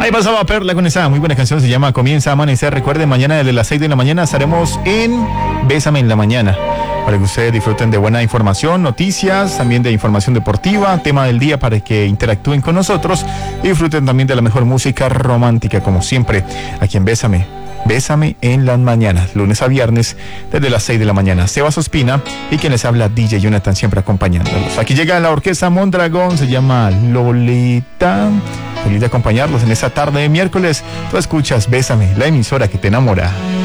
Ahí pasaba Perla con esa muy buena canción, se llama Comienza a Amanecer. Recuerden, mañana desde las 6 de la mañana estaremos en Bésame en la Mañana, para que ustedes disfruten de buena información, noticias, también de información deportiva, tema del día para que interactúen con nosotros y disfruten también de la mejor música romántica, como siempre, aquí en Bésame en las mañanas, lunes a viernes, desde las 6 de la mañana. Sebas Ospina y quien les habla, DJ Jonathan, siempre acompañándolos. Aquí llega la orquesta Mondragón, se llama Lolita. Feliz de acompañarlos en esta tarde de miércoles. Tú escuchas Bésame, la emisora que te enamora.